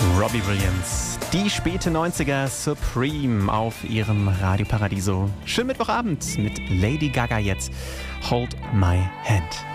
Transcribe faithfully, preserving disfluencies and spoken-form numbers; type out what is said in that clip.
Robbie Williams. Die späte neunziger Supreme auf ihrem Radio Paradiso. Schönen Mittwochabend mit Lady Gaga jetzt. Hold My Hand.